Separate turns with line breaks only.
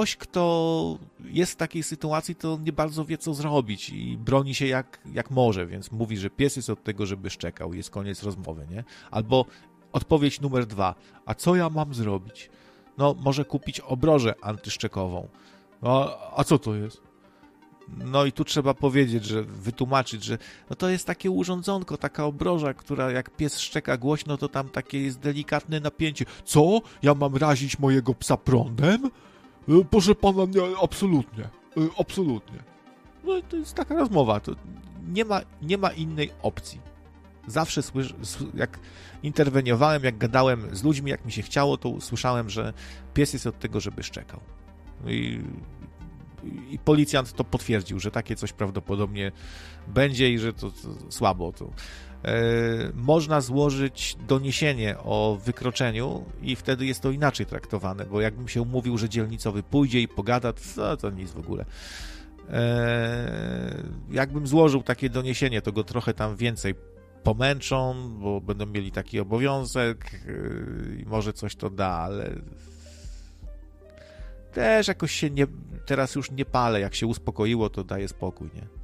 ktoś, kto jest w takiej sytuacji, to nie bardzo wie, co zrobić i broni się jak może, więc mówi, że pies jest od tego, żeby szczekał i jest koniec rozmowy, nie? Albo odpowiedź numer 2. A co ja mam zrobić? No, może kupić obrożę antyszczekową. A co to jest? No i tu trzeba powiedzieć, wytłumaczyć, że no to jest takie urządzonko, taka obroża, która jak pies szczeka głośno, to tam takie jest delikatne napięcie. Co? Ja mam razić mojego psa prądem? Proszę pana, nie, absolutnie. Absolutnie. No i to jest taka rozmowa. To nie ma innej opcji. Zawsze jak interweniowałem, jak gadałem z ludźmi, jak mi się chciało, to słyszałem, że pies jest od tego, żeby szczekał. I policjant to potwierdził, że takie coś prawdopodobnie będzie i że to słabo. Można złożyć doniesienie o wykroczeniu i wtedy jest to inaczej traktowane, bo jakbym się umówił, że dzielnicowy pójdzie i pogada, to nic w ogóle. Jakbym złożył takie doniesienie, to go trochę tam więcej pomęczą, bo będą mieli taki obowiązek i może coś to da, ale też jakoś się teraz już nie palę, jak się uspokoiło, to daje spokój, nie?